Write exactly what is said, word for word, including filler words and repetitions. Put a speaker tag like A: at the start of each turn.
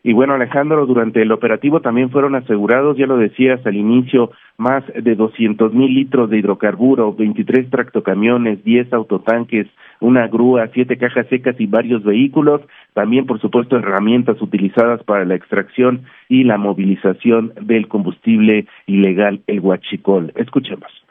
A: Y bueno, Alejandro, durante el operativo también fueron asegurados, ya lo decías al inicio, más de doscientos mil litros de hidrocarburos, veintitrés tractocamiones, diez autotanques, una grúa, siete cajas secas y varios vehículos. También, por supuesto, herramientas utilizadas para la extracción y la movilización del combustible ilegal, el huachicol. Escuchemos.